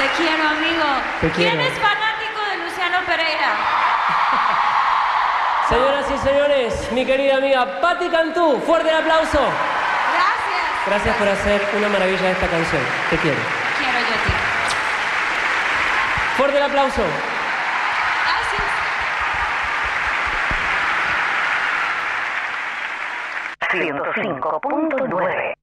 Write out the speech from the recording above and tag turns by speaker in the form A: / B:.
A: Te quiero, amigo.
B: Te quiero.
A: ¿Quién es fanático de Luciano Pereira?
B: Señoras y señores, mi querida amiga Patti Cantú, fuerte el aplauso.
A: Gracias.
B: Gracias por hacer una maravilla de esta canción. Te quiero.
A: Quiero yo a ti.
B: Fuerte el aplauso.
A: Gracias.
C: 105.9